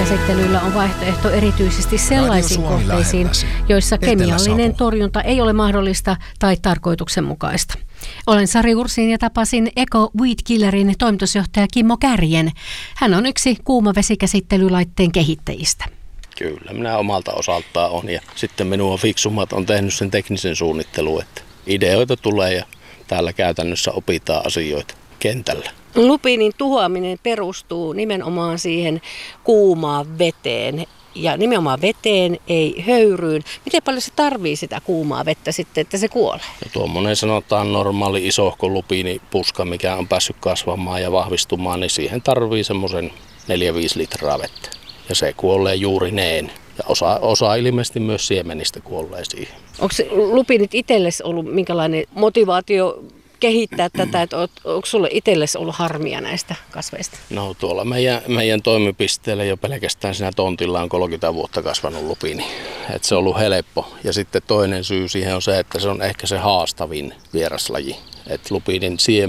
vesikäsittelyllä on vaihtoehto erityisesti sellaisiin kohteisiin, joissa kemiallinen torjunta ei ole mahdollista tai tarkoituksenmukaista. Olen Sari Ursin ja tapasin Eco Weed Killerin toimitusjohtaja Kimmo Kärjen. Hän on yksi kuumavesikäsittelylaitteen kehittäjistä. Kyllä, minä omalta osaltaan on ja sitten minua fiksummat on tehnyt sen teknisen suunnittelun, että ideoita tulee ja täällä käytännössä opitaan asioita kentällä. Lupiinin tuhoaminen perustuu nimenomaan siihen kuumaan veteen ja nimenomaan veteen, ei höyryyn. Miten paljon se tarvii sitä kuumaa vettä sitten, että se kuolee? Ja tuommoinen sanotaan normaali isohko lupiinipuska, mikä on päässyt kasvamaan ja vahvistumaan, niin siihen tarvii semmoisen 4-5 litraa vettä. Ja se kuolee juurineen. Ja osa ilmeisesti myös siemenistä kuolee siihen. Onko lupiinit itsellesi ollut minkälainen motivaatio kehittää tätä, että onko sulle itsellesi ollut harmia näistä kasveista? No tuolla meidän toimipisteellä jo pelkästään siinä tontilla on 30 vuotta kasvanut lupiini. Että se on ollut helppo. Ja sitten toinen syy siihen on se, että se on ehkä se haastavin vieraslaji. Että lupiinin